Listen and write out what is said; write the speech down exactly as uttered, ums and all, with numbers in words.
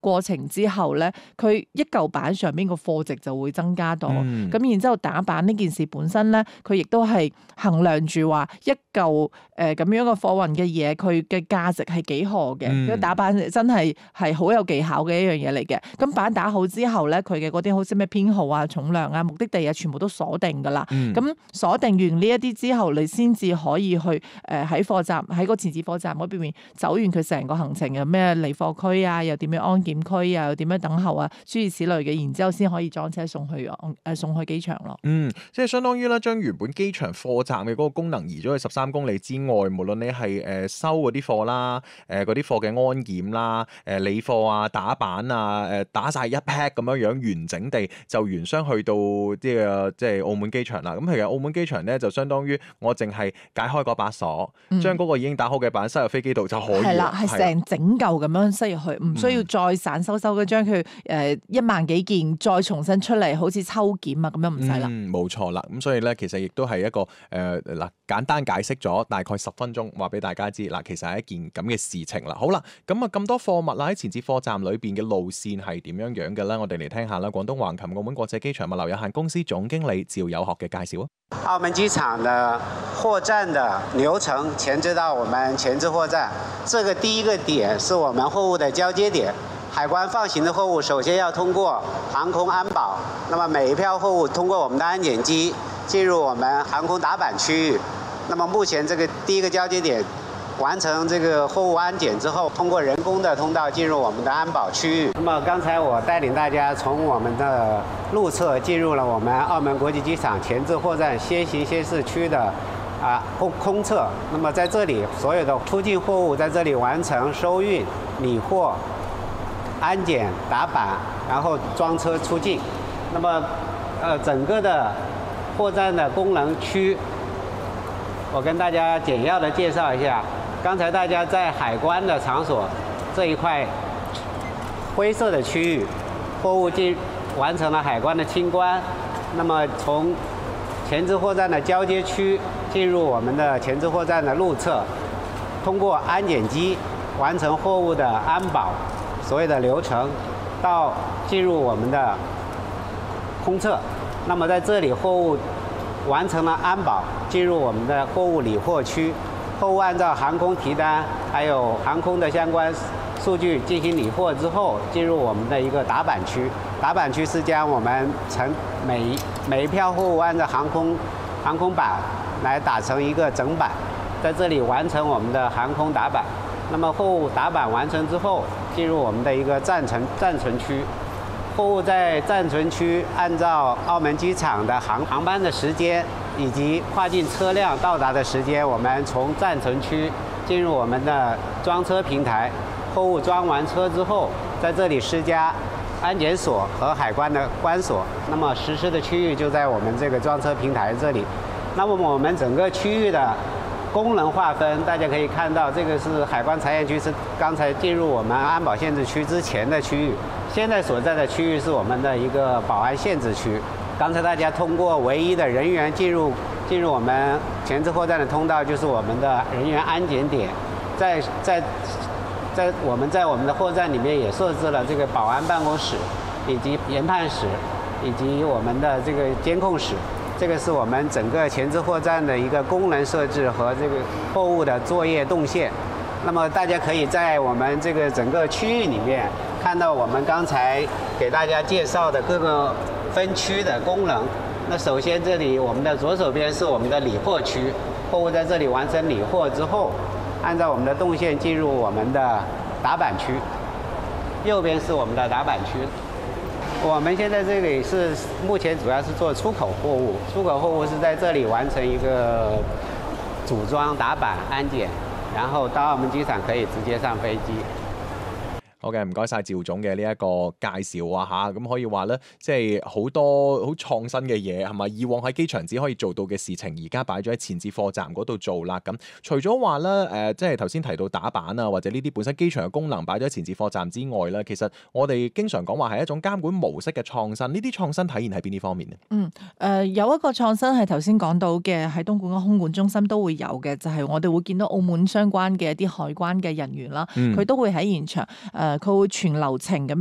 過程之後咧，佢一嚿板上邊個貨值就會增加到。咁、嗯、然之後打板呢件事本身咧，佢亦都係衡量住話一嚿誒咁樣嘅貨運嘅嘢，佢嘅價值係幾何嘅。嗯、打板真係係好有技巧嘅一樣嘢嚟嘅。咁板打好之後咧，佢嘅嗰啲好似咩編號啊、重量啊、目的地啊，全部都鎖定噶啦。咁鎖、嗯、定完呢一啲之後，你先至可以去誒喺貨站喺個前置貨站嗰邊面走完佢成個行程，有咩離貨區啊，又點樣安檢區啊，又點樣等候啊，諸如此類嘅，然之後先可以裝車送去誒、呃、送去機場咯。 嗯，即係相當於咧，將原本機場貨站嘅嗰個功能移咗去十三公里之外，無論你係誒收嗰啲貨啦，誒嗰啲貨嘅安檢啦，誒理貨啊、打板啊，誒打晒一 pack 咁樣樣完整地就原箱去到即係即係澳門機場啦。咁其實澳門機場咧就相當於我淨係解開嗰把鎖，將嗰、嗯、個已經打好嘅板塞入飛機度就可以。係啦， 係成整嚿咁樣塞入去，唔需要再散收收嘅將佢誒一萬幾件再重新出嚟，好似抽檢啊咁樣唔使啦。 嗯，冇錯啦。咁所以咧，其實亦都係一個誒嗱、呃、簡單解釋咗大概十分鐘，話俾大家知嗱，其實係一件咁嘅事情啦。好啦，咁啊咁多貨物啦喺前置貨站裏邊嘅路線係點樣樣嘅咧？我哋嚟聽下啦。廣東橫琴澳門國際機場物流有限公司總經理趙有學嘅介紹啊。 澳門機場的貨站的流程前置到我們前置貨站，這個第一個點是我們貨物的交接點。海關放行的貨物首先要通過航空安保，那麼每一票貨物通過我們的安檢機進入我們航空打板區域。那麼目前這個第一個交接點完成這個貨物安檢之後，通過人工的通道進入我們的安保區域。那麼剛才我帶領大家從我們的路側進入了我們澳門國際機場前置貨站先行先試區的啊空空側。那麼在這裡所有的出境貨物在這裡完成收運、理貨、安檢、打板，然後裝車出境。那麼呃整個的貨站的功能區，我跟大家簡要的介紹一下。剛才大家在海關的場所這一塊灰色的區域，貨物進完成了海關的清關。那麼從前置貨站的交接區進入我們的前置貨站的路側，通過安檢機完成貨物的安保所有的流程，到進入我們的空側。那麼在這裡貨物完成了安保，進入我們的貨物理貨區。貨物按照航空提單，還有航空的相關數據進行理貨之後，進入我們的一個打板區。打板區是將我們成每每一票貨物按照航空航空板來打成一個整板，在這裡完成我們的航空打板。那麼貨物打板完成之後，進入我們的一個暫存暫存區。貨物在暫存區按照澳門機場的航航班的時間以及跨境車輛到達的時間，我們從暫存區進入我們的裝車平台。貨物裝完車之後，在這裡施加安檢鎖和海關的關鎖。那麼實施的區域就在我們這個裝車平台這裡。那麼我們整個區域的功能劃分，大家可以看到，這個是海關查驗區，是剛才進入我們安保限制區之前的區域。現在所在的區域是我們的一個保安限制區。剛才大家通過唯一的人員進入進入我們前置貨站的通道，就是我們的人員安檢點。在在在我們在我們的貨站裡面也設置了這個保安辦公室，以及研判室，以及我們的這個監控室。這個是我們整個前置貨站的一個功能設置和這個貨物的作業動線。那麼大家可以在我們這個整個區域裡面看到我們剛才給大家介紹的各個分區的功能。那首先這裡我們的左手邊是我們的理貨區，貨物在這裡完成理貨之後，按照我們的動線進入我們的打板區。右邊是我們的打板區。我們現在這裡是目前主要是做出口貨物，出口貨物是在這裡完成一個組裝、打板、安檢，然後到澳門機場可以直接上飛機。 好嘅，唔該晒趙總嘅呢一個介紹啊嚇，咁可以話咧，即係好多好創新嘅嘢係咪？以往喺機場只可以做到嘅事情，而家擺咗喺前置貨站嗰度做啦。咁除咗話咧誒，即係頭先提到打板啊，或者呢啲本身機場嘅功能擺咗喺前置貨站之外咧，其實我哋經常講話係一種監管模式嘅創新。呢啲創新體現喺邊啲方面呢？ 嗯誒、呃，有一個創新係頭先講到嘅，喺東莞嘅空管中心都會有嘅，就係、是、我哋會見到澳門相關嘅一啲海關嘅人員啦，佢、嗯、都會喺現場誒。呃誒佢會全流程咁